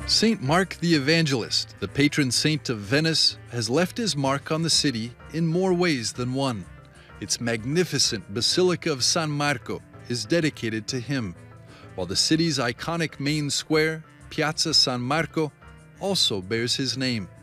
Saint Mark the Evangelist, the patron saint of Venice, has left his mark on the city in more ways than one. Its magnificent Basilica of San Marco is dedicated to him, while the city's iconic main square, Piazza San Marco, also bears his name.